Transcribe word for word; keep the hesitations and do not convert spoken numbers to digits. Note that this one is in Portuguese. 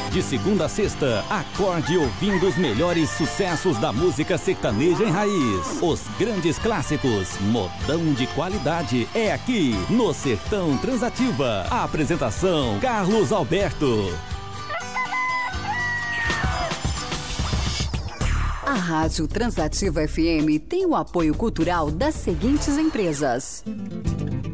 De segunda a sexta, acorde ouvindo os melhores sucessos da música sertaneja em raiz. Os grandes clássicos, modão de qualidade, é aqui no Sertão Transativa. A apresentação, Carlos Alberto. A Rádio Transativa F M tem o apoio cultural das seguintes empresas: